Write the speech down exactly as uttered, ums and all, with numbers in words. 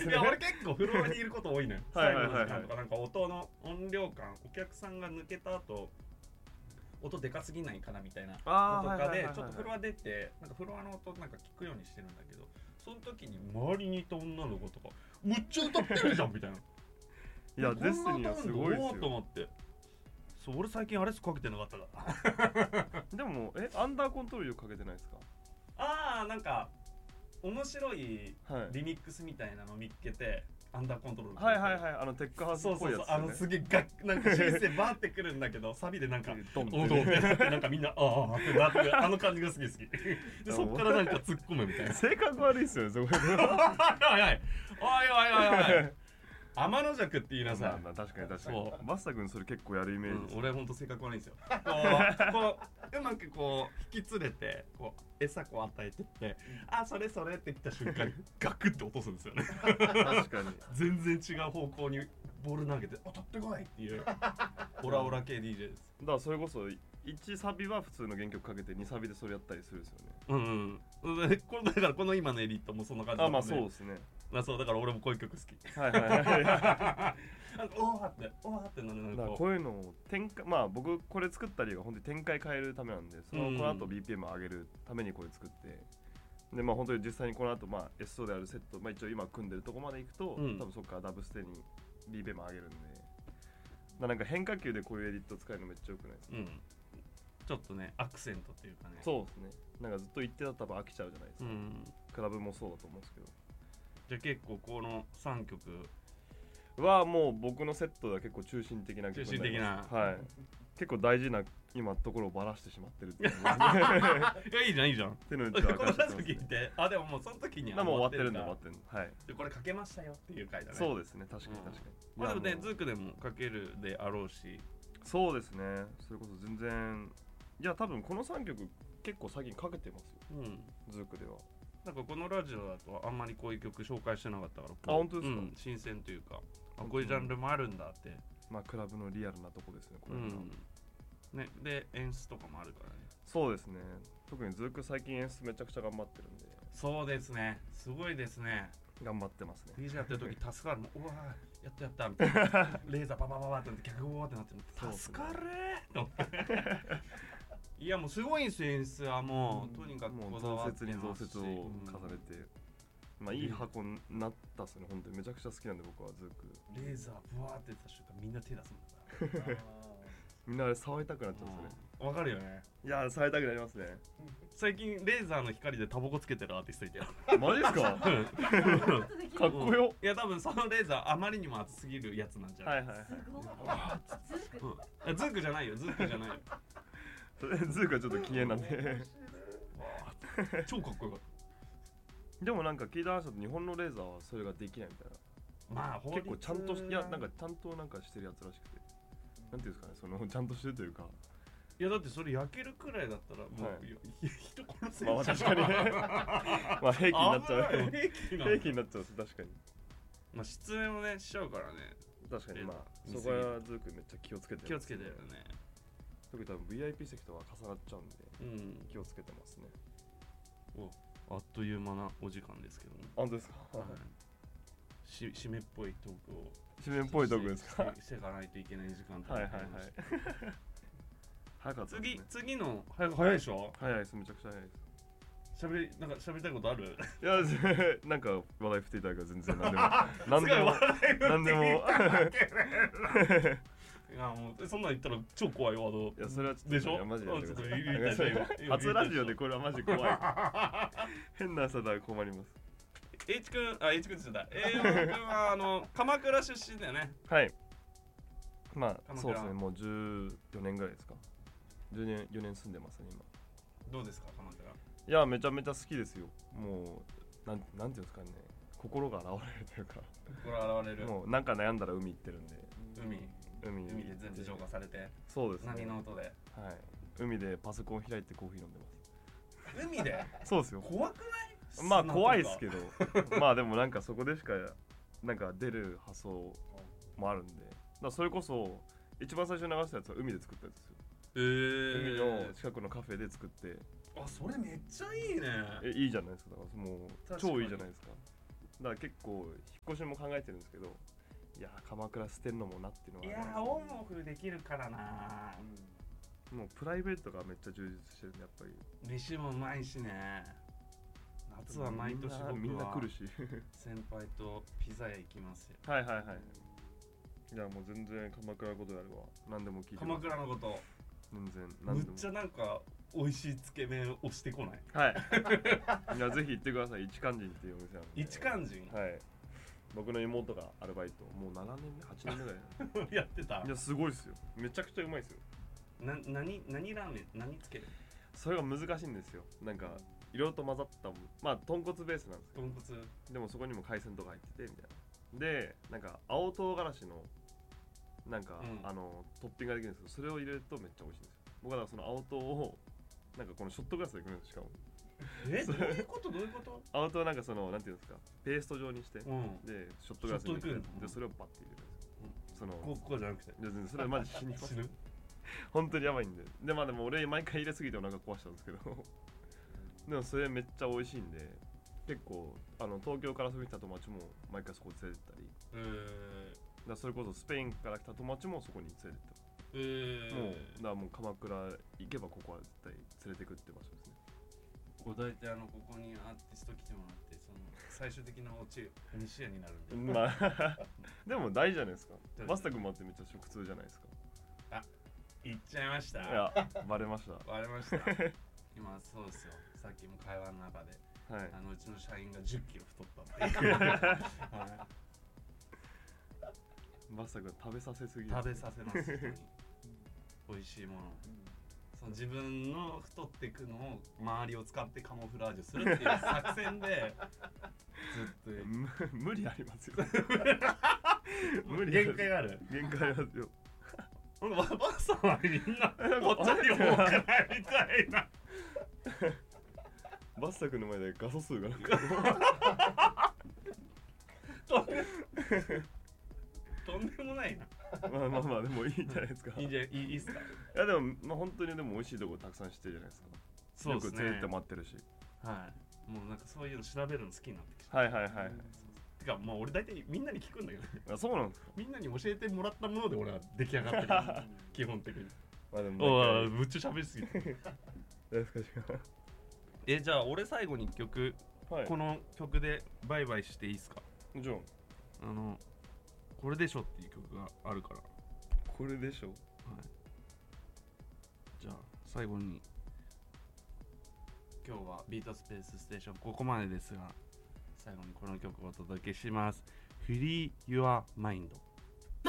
ですね。 いや俺結構フロアにいること多いのよはいはいはいはい最後の時間とかなんか音の音量感お客さんが抜けた後音でかすぎないかなみたいなのとあーはいかではいはいはいちょっとフロア出てなんかフロアの音なんか聞くようにしてるんだけどその時に周りにいた女の子とかむっちゃ歌ってるじゃんみたいないやデスティニーはすごいですこんな歌あんのと思よ。 ってそう俺最近あれしかけてなかったからでもえアンダーコントロールよくかけてないですか？ あーなんか面白いはいリミックスみたいなのを見つけてアンダーコントロールはいはいはいあのテックハウスっそうそうそうあのぽいやつですすげえガッなんかシンセバーってくるんだけどサビでなんかドンっておどってなってなんかみんなああってなってあの感じが好き好きでそっからなんか突っ込むみたいな性格悪いっすよねそこで。 おいおいおいおいおいおい天の弱って言いなさい、 まあまあ確かに確かにそうマスタ君それ結構やるイメージです、 うん、俺ほんと性格悪いんですよこうこううまくこう引き連れてこう餌こう与えてってあそれそれって来た瞬間にガクって落とすんですよね確かに全然違う方向にボール投げて「あ取ってこい!」っていうオラオラ系 ディージェー ですだからそれこそいちサビは普通の原曲かけてにサビでそれやったりするんですよね。 うんうんでこれだからこの今のエリットもそんな感じだあまあもんねそうですね。 あそうだから俺もこういう曲好きはいはいはいだあのおーっておーってなるなんからかこういうのを展開まあ僕これ作った理由が本当に展開変えるためなんでそのうんこの後 ビーピーエム 上げるためにこれ作ってでまあ本当に実際にこの後まあ エスオー であるセットまあ一応今組んでるとこまで行くと、 うん多分そこからダブステに ビーピーエム 上げるんでだなんか変化球でこういうエディット使えるのめっちゃ良くないですか？ うんちょっとねアクセントっていうかねそうですね。なんかずっと言ってたら多分飽きちゃうじゃないですか。 うんクラブもそうだと思うんですけど。 じゃあ結構このさんきょくはもう僕のセットでは結構中心的な曲になります。 中心的なはい。結構大事な今ところをばらしてしまってるっていうのがいやいいじゃんいいじゃんっていうのをこちょっとのラジオ明かしてますね。 聞いてあでももうその時にはまあもう終わってるんでか終わってるんで。はい。 でこれかけましたよっていう回だねそうですね。確かに確かに。 まあでもねいやもうズークでもかけるであろうしそうですね。それこそ全然いや多分このさんきょく結構最近かけてますよ。 うんズークでは。 なんかこのラジオだとあんまりこういう曲紹介してなかったからあ本当ですかうん、新鮮というかあこういうジャンルもあるんだってまあクラブのリアルなとこですね。これは。 うんねで演出とかもあるからねそうですね。特にズーク最近演出めちゃくちゃ頑張ってるんでそうですねすごいですね頑張ってますね。 ディージェー やってる時助かるもんうわーやったやったみたいなレーザーババババってなって客ゴーってなってる助かるーと思っていやもうすごいんですよ演出はもうとにかくもうこだわって増設に増ますし設を重ねて、まあいい箱になったっすね。本当にめちゃくちゃ好きなんで僕はズーク。 レーザーブワーって出た瞬間みんな手出すもんだからみんなあれ触りたくなっちゃうんですよね。 うんわかるよねいや触りたくなりますね。 最近レーザーの光でタバコつけてるアーティストいたよマジですか？かっこよ。 いや多分そのレーザーあまりにも熱すぎるやつなんじゃない、 はいはいはい。 すごい。ズーク。 うん、ズークじゃないよズークじゃないよそれズークはちょっと禁煙なんで。 超かっこよかっでもなんか聞いた話だと日本のレーザーはそれができないみたいたまあな。結構ちゃんとしいやなんかちゃんとなんかしてるやつらしくて。なんていうんですかねそのちゃんとしてるというか。 いやだってそれ焼けるくらいだったらもう、 はいいや人殺せまあまあ確かにね。まあ兵器になっちゃう。 危ない兵器なの兵器になっちゃう確かに。 まあ失明もねしちゃうからね確かにまあえそこはズークめっちゃ気をつけてます気をつけてるよね特に多分 ブイアイピー 席とか重なっちゃうんでうん気をつけてますね。 あっという間なお時間ですけども、 本当ですか？ はいし締めっぽいトークを自然っぽいトークですか？ してしていかないといけない時間とはいなってはいはいおりまして。 早かったです次ね。 次の早い早いでしょ早いですめちゃくちゃ早いです。 喋りなんか喋りたいことあるいやなんか話題振っていただいたら全然何でも何でもすごい笑い何でもいやもうそんなん言ったら超怖いワードいやそれはちょっとでしょいやマジでやめてくださいあちょっと言いたい言いたい初ラジオでこれはマジ怖い変な朝だ困ります。 H 君あ H 君って言ってた A 君はあの鎌倉出身だよねはいまあ鎌倉そうですねもうじゅうよねんぐらいですか。じゅうねんよねん住んでますね今。 どうですか鎌倉いやめちゃめちゃ好きですよ。もうなんなんていうんですかね心が現れるというかこれ現れるもうなんか悩んだら海行ってるんで海海海で全部浄化されてそうですね波の音ではい海でパソコン開いてコーヒー飲んでま海です。そうですよ。 怖くないまあ怖いですどけどまあでもなんかそこでしかなんか出る発想もあるんでだからそれこそ一番最初に流したやつは海で作ったやつですよ。 えー、 海の近くのカフェで作ってあそれめっちゃいいねえいいじゃないですか。だからもう確かに超いいじゃないですか。 だから結構引っ越しも考えてるんですけど、いやー鎌倉捨てるのもなっていうのが、 いやーオンオフできるからな。 もうプライベートがめっちゃ充実してるんで、やっぱり飯もうまいしね。夏は毎年僕はみんな来るし先輩とピザ屋行きますよ。 はいはいはい。いやもう全然鎌倉のことであれば何でも聞いて鎌倉のこと全然む何でもっちゃなんか美味しいつけ麺押してこない？ はいいやぜひ行ってください。一貫人っていうお店なんで。 一貫人はい。僕の妹がアルバイトもうななねんめはちねんめぐらいやってた。 いやすごいですよ。めちゃくちゃうまいですよ。 な何何ラーメン何つける？ それが難しいんですよ。なんかいろいろと混ざったもん、まあ豚骨ベースなんですけ豚骨。 ど、でもそこにも海鮮とか入っててみたいな。でなんか青唐辛子のなんか、 うんあのトッピングができるんですけど、それを入れるとめっちゃ美味しいんですよ。僕はだからその青唐をなんかこのショットグラスでくるんです。しかもえどういうことどういうこと？ 青唐なんかそのなんていうんですか、ペースト状にして、 うん。 でショットグラスに入れてショットで食うのでそれをバッて入れるんですよ。そのこうこうじゃなくて。 いや全然それはマジ死にます死ぬ。 本当にやばいんで。でまあでも俺毎回入れすぎてお腹壊したんですけどでもそれめっちゃ美味しいんで、結構あの東京から遊びに来た友達も毎回そこに連れてったり、 えーだからそれこそスペインから来た友達もそこに連れてってます。 えー、 もうだからもう鎌倉行けばここは絶対連れてくって場所ですね。 お大体あのここにアーティスト来てもらってその最終的なオチ西屋になるんで。 まあでも大事じゃないですか。 大事バスタ君もあってめっちゃ食通じゃないですか。 言っちゃいました。 いやバレました割れました。今そうですよ。さっきも会話の中ではい。 あのうちの社員がじゅっキロ太ったっていう。はバスタ君食べさせすぎい、 る。 食べさせます人に。美味しいもの。その自分の太っていくのを周りを使ってカモフラージュするっていう作戦でずっとむ無理ありますよ無理限界がある。 限界ありますよ。 ババスさんはみんなぽっちゃり多くないみたいな。 バスタ君の前で画素数がなんかととんでもないな。 まあまあまあでもいいんじゃないですか。いいいんじゃいいいいっすか。 やでもまあ本当にでも美味しいところたくさん知ってるじゃないですか。 そうですね。 よく連れてって待ってるし。 はい。もうなんかそういうの調べるの好きになってきた。 はいはいはい。 てかもう俺大体みんなに聞くんだけどね。 あそうなんですか。 みんなに教えてもらったもので俺は出来上がってる。基本的に。 まあでもお毎いむっちゃ喋りすぎて。 回ですか違えじゃあ俺最後に一曲、 う。はい。 この曲でバイバイしていいですか？ もちろんあのこれでしょっていう曲があるから。はこれでしょ。 い。じゃあ最後に今日はビートスペースステーションここまでですが、最後にこの曲をお届けします。Free Your Mind。